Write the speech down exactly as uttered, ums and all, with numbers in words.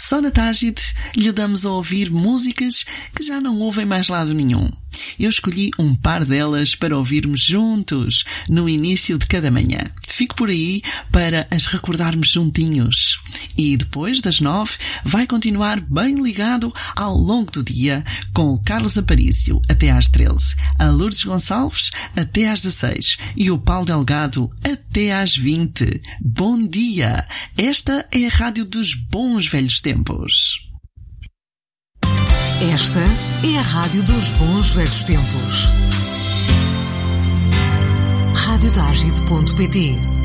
só na Tágide lhe damos a ouvir músicas que já não ouvem mais lado nenhum. Eu escolhi um par delas para ouvirmos juntos no início de cada manhã. Fico por aí para as recordarmos juntinhos. E depois das nove vai continuar bem ligado ao longo do dia com o Carlos Aparício até às treze, a Lourdes Gonçalves até às dezesseis e o Paulo Delgado até às vinte. Bom dia! Esta é a rádio dos bons velhos tempos. Esta é a rádio dos bons velhos tempos. rádio tágide ponto pt